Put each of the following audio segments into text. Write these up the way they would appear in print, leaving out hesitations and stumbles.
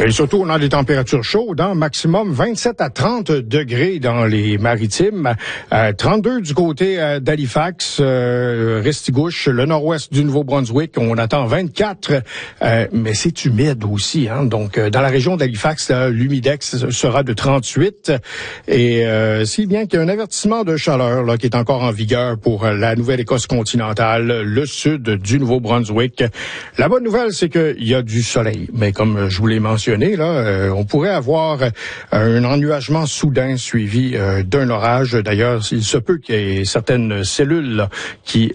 Et surtout, on a des températures chaudes, hein, maximum 27 à 30 degrés dans les maritimes, 32 du côté d'Halifax, Restigouche, le nord-ouest du Nouveau-Brunswick, on attend 24, mais c'est humide aussi, hein, donc dans la région d'Halifax, l'humidex sera de 38, et si bien qu'il y a un avertissement de chaleur là qui est encore en vigueur pour la Nouvelle-Écosse continentale, le sud du Nouveau-Brunswick. La bonne nouvelle, c'est qu'il y a du soleil, mais comme je vous l'ai mentionné, là, on pourrait avoir un ennuagement soudain suivi d'un orage. D'ailleurs, il se peut qu'il y ait certaines cellules là, qui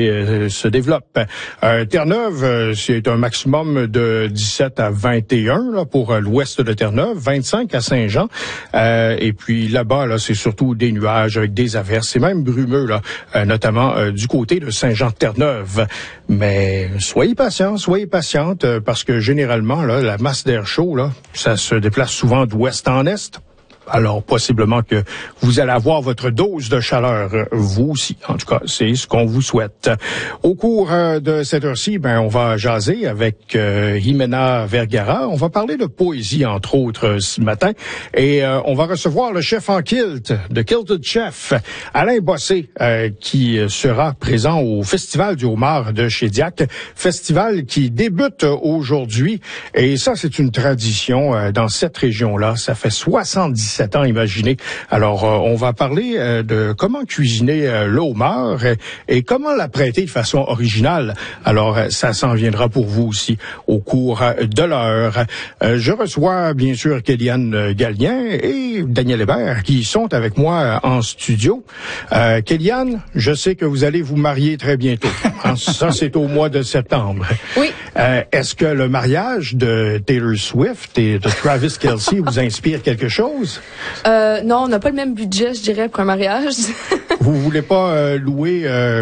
se développent. Terre-Neuve, c'est un maximum de 17 à 21 là, pour l'ouest de Terre-Neuve, 25 à Saint-Jean. Et puis là-bas, là, c'est surtout des nuages avec des averses. C'est même brumeux, là, notamment du côté de Saint-Jean-Terre-Neuve. Mais soyez patiente, parce que généralement, là, la masse d'air chaud, là, ça se déplace souvent d'ouest en est. Alors, possiblement que vous allez avoir votre dose de chaleur, vous aussi. En tout cas, c'est ce qu'on vous souhaite. Au cours de cette heure-ci, on va jaser avec Jimena Vergara. On va parler de poésie, entre autres, ce matin. Et on va recevoir le chef en kilt, de Kilted Chef, Alain Bossé, qui sera présent au Festival du homard de Shediac. Festival qui débute aujourd'hui. Et ça, c'est une tradition dans cette région-là. Ça fait 77 ans, imaginez. Alors, on va parler de comment cuisiner le homard et comment l'apprêter de façon originale. Alors, ça s'en viendra pour vous aussi au cours de l'heure. Je reçois, bien sûr, Kéliane Gallien et Daniel Hébert qui sont avec moi en studio. Kéliane, je sais que vous allez vous marier très bientôt. Hein? Ça, c'est au mois de septembre. Oui. Est-ce que le mariage de Taylor Swift et de Travis Kelce vous inspire quelque chose? Non, on n'a pas le même budget, je dirais, pour un mariage. Vous voulez pas louer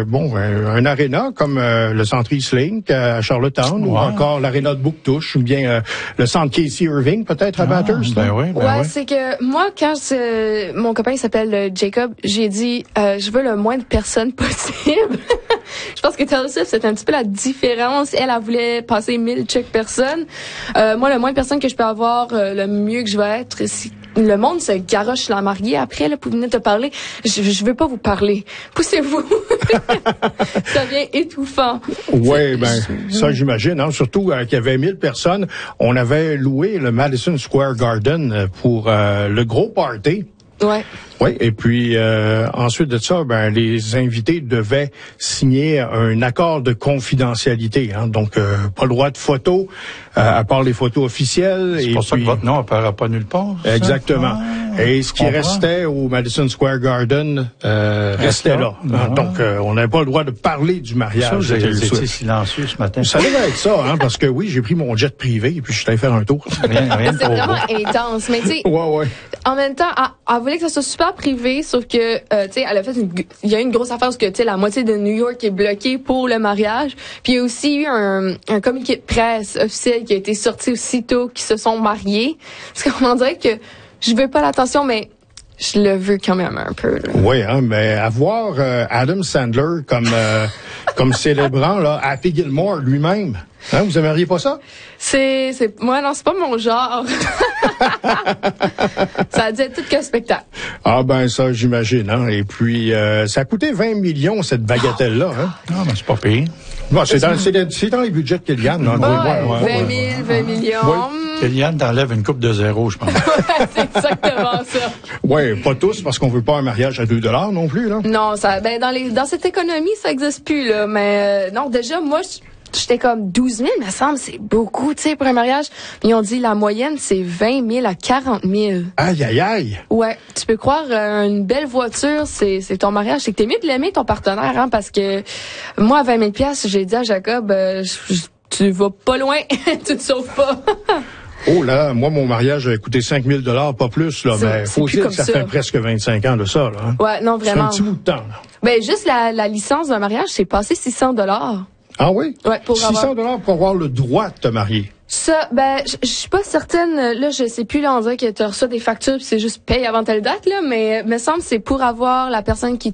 un aréna comme le centre Eastlink à Charlottetown ou encore l'aréna de Bouctouche ou bien le centre Casey Irving peut-être à Bathurst? Oui. C'est que moi, quand mon copain il s'appelle Jacob, j'ai dit je veux le moins de personnes possible. Je pense que Taylor Swift, c'est un petit peu la différence. Elle voulait passer 1000 personnes. Moi, le moins de personnes que je peux avoir, le mieux que je vais être, si le monde se garoche la mariée après, là, pour venir te parler. Je veux pas vous parler. Poussez-vous. Ça devient étouffant. Oui, ça, j'imagine, hein. Surtout qu'il y avait 1000 personnes. On avait loué le Madison Square Garden pour le gros party. Ouais. Oui, et puis ensuite de ça, les invités devaient signer un accord de confidentialité, hein, donc pas le droit de photos, à part les photos officielles. C'est pour ça que votre nom apparaît pas nulle part. Ça? Exactement. Et ce qui restait au Madison Square Garden restait là. Hein, donc on n'avait pas le droit de parler du mariage. Ça, vous avez été silencieux ce matin. Ça devait être ça, hein, parce que oui, j'ai pris mon jet privé et puis je suis allé faire un tour. Rien c'est vraiment intense, mais tu sais. Ouais. En même temps, elle voulait que ça soit super privé, sauf que, tu sais, elle a fait il y a eu une grosse affaire parce que, tu sais, la moitié de New York est bloquée pour le mariage. Puis il y a aussi eu un communiqué de presse officiel qui a été sorti aussitôt qu'ils se sont mariés. Parce qu'on dirait que je veux pas l'attention, mais je le veux quand même un peu. Là. Oui, hein, mais avoir Adam Sandler comme célébrant là, Happy Gilmore lui-même. Hein, vous aimeriez pas ça? Moi, non, c'est pas mon genre. Ça a dû être tout qu'un spectacle. Ah ça, j'imagine. Hein. Et puis, ça a coûté 20 millions, cette bagatelle-là. Hein. Non, mais c'est pas payé. Bon, c'est dans les budgets de Kéliane. 20 millions. Oui. Kéliane t'enlève une coupe de zéro, je pense. C'est exactement ça. Oui, pas tous, parce qu'on veut pas un mariage à $2 non plus. Là. Non, ça, dans cette économie, ça existe plus, là. Mais non, déjà, moi, j'étais comme 12 000, me semble, c'est beaucoup, tu sais, pour un mariage. Ils ont dit la moyenne, c'est 20 000 à 40 000. Aïe. Ouais, tu peux croire, une belle voiture, c'est ton mariage. C'est que t'es mieux de l'aimer, ton partenaire, hein, parce que moi, à 20 000 $, j'ai dit à Jacob, tu vas pas loin, tu te sauves pas. Oh là, moi, mon mariage a coûté 5 000 $, pas plus, là. Mais faut dire que ça fait presque 25 ans de ça, là. Hein? Ouais, non, vraiment. C'est un petit bout de temps, là. Juste la licence d'un mariage, c'est passé 600 $. Ah oui? Ouais, pour 600 $ pour avoir le droit de te marier. Ça, je suis pas certaine, là, je sais plus, là, on dirait que tu reçois des factures pis c'est juste paye avant telle date, là, mais me semble c'est pour avoir la personne qui